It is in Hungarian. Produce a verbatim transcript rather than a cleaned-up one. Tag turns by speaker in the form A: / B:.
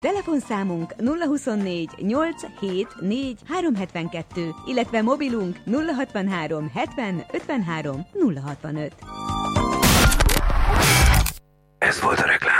A: Telefonszámunk nulla huszonnégy nyolc hét négy három hetvenkettő, illetve mobilunk nulla hatvanhárom hetven ötvenhárom nulla hatvanöt.
B: Ez volt a reklám.